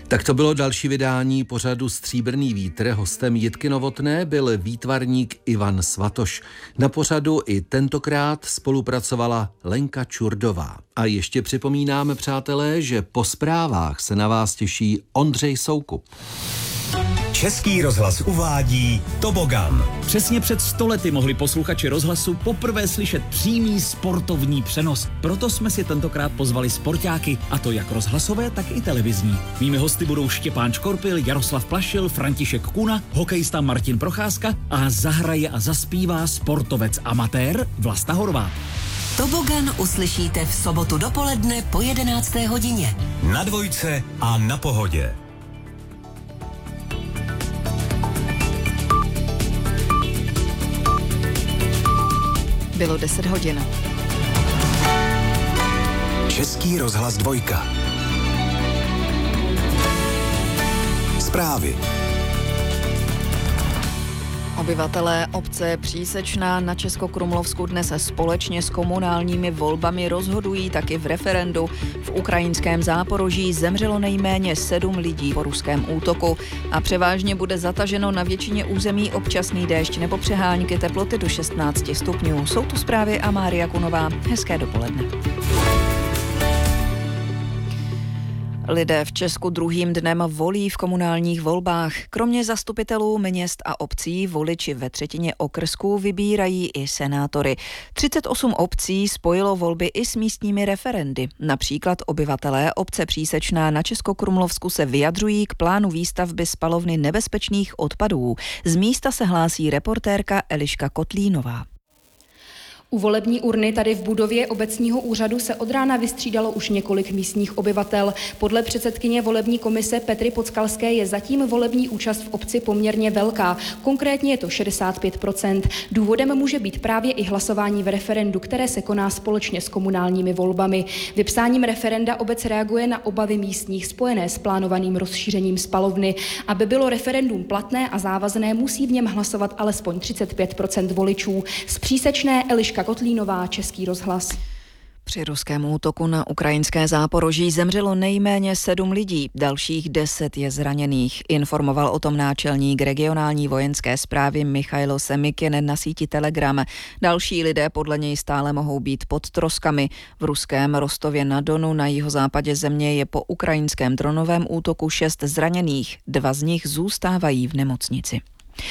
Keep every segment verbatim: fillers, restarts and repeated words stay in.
Tak to bylo další vydání pořadu Stříbrný vítr. Hostem Jitky Novotné byl výtvarník Ivan Svatoš. Na pořadu i tentokrát spolupracovala Lenka Čurdová. A ještě připomínáme, přátelé, že po zprávách se na vás těší Ondřej Soukup. Český rozhlas uvádí Tobogan. Přesně před sto lety mohli posluchači rozhlasu poprvé slyšet přímý sportovní přenos. Proto jsme si tentokrát pozvali sportáky, a to jak rozhlasové, tak i televizní. Mými hosty budou Štěpán Škorpil, Jaroslav Plašil, František Kuna, hokejista Martin Procházka a zahraje a zaspívá sportovec amatér Vlasta Horváth. Tobogan uslyšíte v sobotu dopoledne po jedenácté hodině. Na Dvojce a na Pohodě. Bylo deset hodin. Český rozhlas dvojka. Zprávy. Obyvatelé obce Přísečná na Českokrumlovsku dnes společně s komunálními volbami rozhodují taky v referendu. V ukrajinském Záporoží zemřelo nejméně sedm lidí po ruském útoku a převážně bude zataženo na většině území občasný déšť nebo přehánky, teploty do šestnáct stupňů. Jsou tu zprávy a Mária Kunová. Hezké dopoledne. Lidé v Česku druhým dnem volí v komunálních volbách. Kromě zastupitelů měst a obcí voliči ve třetině okrsků vybírají i senátory. třicet osm obcí spojilo volby i s místními referendy. Například obyvatelé obce Přísečná na Českokrumlovsku se vyjadřují k plánu výstavby spalovny nebezpečných odpadů. Z místa se hlásí reportérka Eliška Kotlínová. U volební urny tady v budově obecního úřadu se od rána vystřídalo už několik místních obyvatel. Podle předsedkyně volební komise Petry Podskalské je zatím volební účast v obci poměrně velká. Konkrétně je to šedesát pět procent. Důvodem může být právě i hlasování v referendu, které se koná společně s komunálními volbami. Vypsáním referenda obec reaguje na obavy místních spojené s plánovaným rozšířením spalovny. Aby bylo referendum platné a závazné, musí v něm hlasovat alespoň třicet pět procent voličů. Z Přísečné Eliška Kotlínová, Český rozhlas. Při ruském útoku na ukrajinské Záporoží zemřelo nejméně sedm lidí, dalších deset je zraněných. Informoval o tom náčelník regionální vojenské správy Michailo Semikin na síti Telegram. Další lidé podle něj stále mohou být pod troskami. V ruském Rostově na Donu na jihozápadě země je po ukrajinském dronovém útoku šest zraněných. Dva z nich zůstávají v nemocnici.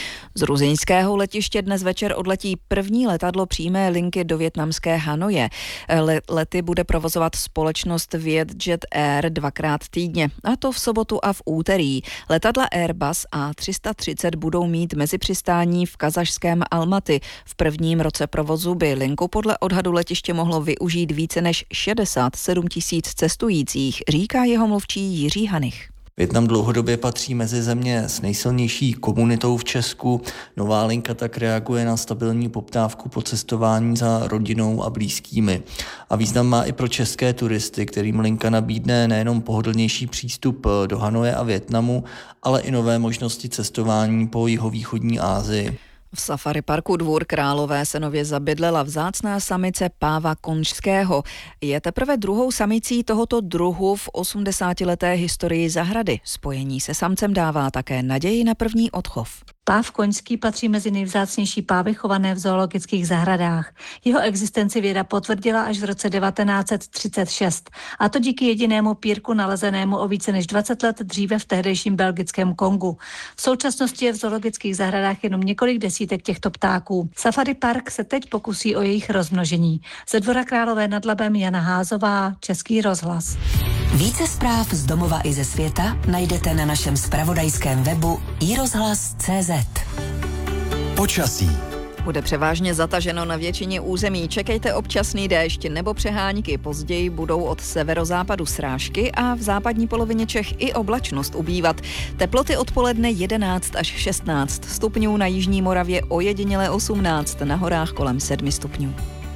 Z gruzínského letiště dnes večer odletí první letadlo přímé linky do vietnamské Hanoje. Lety bude provozovat společnost Vietjet Air dvakrát týdně, a to v sobotu a v úterý. Letadla Airbus A tři sta třicet budou mít mezi přistání v kazašském Almaty. V prvním roce provozu by linku podle odhadu letiště mohlo využít více než šedesát sedm tisíc cestujících, říká jeho mluvčí Jiří Hanich. Vietnam dlouhodobě patří mezi země s nejsilnější komunitou v Česku. Nová linka tak reaguje na stabilní poptávku po cestování za rodinou a blízkými. A význam má i pro české turisty, kterým linka nabídne nejenom pohodlnější přístup do Hanoje a Vietnamu, ale i nové možnosti cestování po jihovýchodní Asii. V safari parku Dvůr Králové se nově zabydlela vzácná samice páva konžského. Je teprve druhou samicí tohoto druhu v osmdesátileté historii zahrady. Spojení se samcem dává také naději na první odchov. Páv koňský patří mezi nejvzácnější pávy chované v zoologických zahradách. Jeho existenci věda potvrdila až v roce devatenáct set třicet šest. A to díky jedinému pírku nalezenému o více než dvacet let dříve v tehdejším belgickém Kongu. V současnosti je v zoologických zahradách jenom několik desítek těchto ptáků. Safari Park se teď pokusí o jejich rozmnožení. Ze Dvora Králové nad Labem Jana Házová, Český rozhlas. Více zpráv z domova i ze světa najdete na našem zpravodajském webu i rozhlas tečka cé zet. Počasí. Bude převážně zataženo na většině území. Čekejte občasný déšť nebo přehánky. Později budou od severozápadu srážky a v západní polovině Čech i oblačnost ubývat. Teploty odpoledne jedenáct až šestnáct stupňů, na jižní Moravě ojediněle osmnáct, na horách kolem sedm stupňů.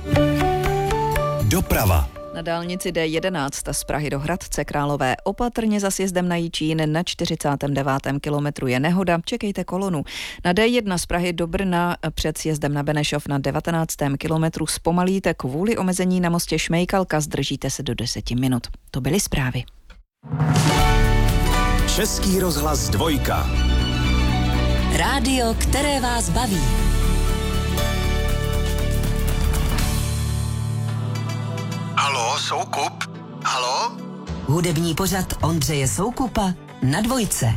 Doprava. Na dálnici D jedenáct z Prahy do Hradce Králové opatrně za sjezdem na Jičín na čtyřicátém devátém kilometru je nehoda, čekejte kolonu. Na D jedna z Prahy do Brna před sjezdem na Benešov na devatenáctém kilometru zpomalíte kvůli omezení na mostě Šmejkalka, zdržíte se do deseti minut. To byly zprávy. Český rozhlas dvojka. Rádio, které vás baví. Haló, Soukup? Haló? Hudební pořad Ondřeje Soukupa na dvojce.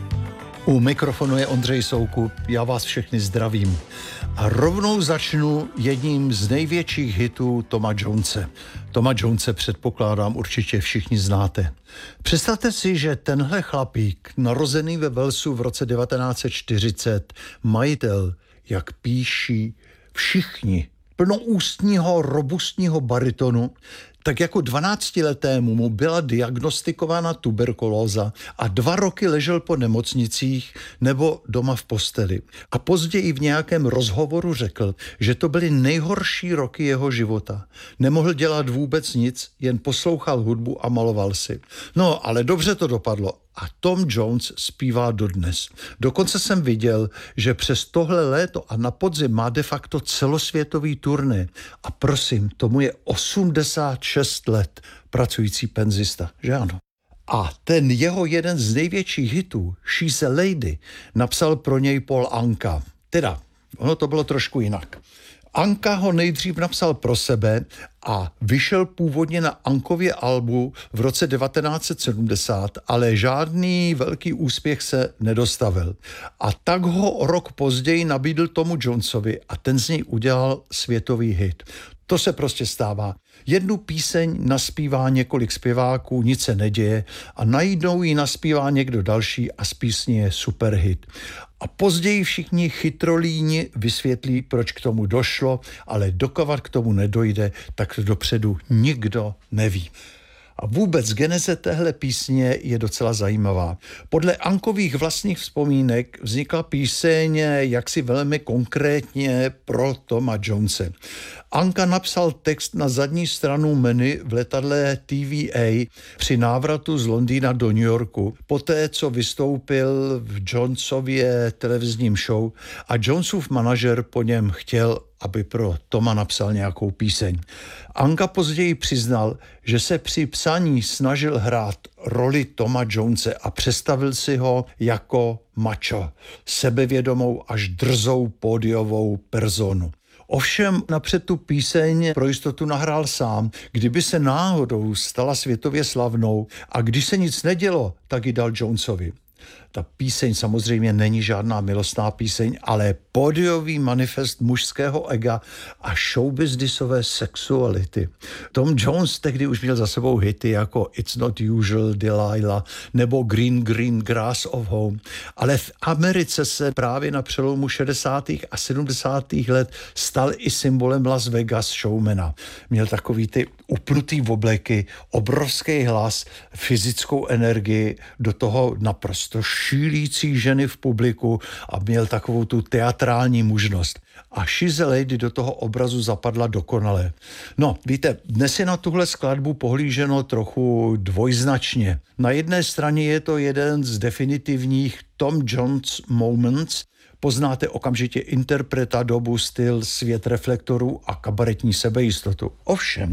U mikrofonu je Ondřej Soukup, já vás všechny zdravím. A rovnou začnu jedním z největších hitů Toma Jonese. Toma Jonese, předpokládám, určitě všichni znáte. Představte si, že tenhle chlapík, narozený ve Walesu v roce devatenáct set čtyřicet, majitel, jak píší všichni, plnoústního, robustního baritonu, tak jako dvanáctiletému mu byla diagnostikována tuberkulóza a dva roky ležel po nemocnicích nebo doma v posteli. A později v nějakém rozhovoru řekl, že to byly nejhorší roky jeho života. Nemohl dělat vůbec nic, jen poslouchal hudbu a maloval si. No, ale dobře to dopadlo. A Tom Jones zpívá dodnes. Dokonce jsem viděl, že přes tohle léto a na podzim má de facto celosvětový turné. A prosím, tomu je osmdesát šest let, pracující penzista, že ano? A ten jeho jeden z největších hitů, She's a Lady, napsal pro něj Paul Anka. Teda, ono to bylo trošku jinak. Anka ho nejdřív napsal pro sebe a vyšel původně na Ankově albu v roce devatenáct set sedmdesát, ale žádný velký úspěch se nedostavil. A tak ho o rok později nabídl Tomu Jonesovi a ten z něj udělal světový hit. To se prostě stává. Jednu píseň naspívá několik zpěváků, nic se neděje a najednou ji naspívá někdo další a z písně je superhit. A později všichni chytrolíni vysvětlí, proč k tomu došlo, ale dokud k tomu nedojde, tak dopředu nikdo neví. A vůbec geneze téhle písně je docela zajímavá. Podle Ankových vlastních vzpomínek vznikla píseň jaksi velmi konkrétně pro Toma Jonese. Anka napsal text na zadní stranu menu v letadle T V A při návratu z Londýna do New Yorku, poté co vystoupil v Jonesově televizním show a Jonesův manažer po něm chtěl, aby pro Toma napsal nějakou píseň. Anka později přiznal, že se při psaní snažil hrát roli Toma Jonese a představil si ho jako macho, sebevědomou až drzou pódiovou personu. Ovšem napřed tu píseň pro jistotu nahrál sám, kdyby se náhodou stala světově slavnou a když se nic nedělo, tak ji dal Jonesovi. Ta píseň samozřejmě není žádná milostná píseň, ale pódiový manifest mužského ega a showbusinessové sexuality. Tom Jones tehdy už měl za sebou hity jako It's Not Usual, Delilah nebo Green Green Grass of Home, ale v Americe se právě na přelomu šedesátých a sedmdesátých let stal i symbolem Las Vegas showmana. Měl takový ty upnutý obleky, obrovský hlas, fyzickou energii, do toho naprosto šílící ženy v publiku a měl takovou tu teatrální mužnost. A She's a Lady do toho obrazu zapadla dokonale. No, víte, dnes je na tuhle skladbu pohlíženo trochu dvojznačně. Na jedné straně je to jeden z definitivních Tom Jones moments. Poznáte okamžitě interpreta, dobu, styl, svět reflektorů a kabaretní sebejistotu. Ovšem,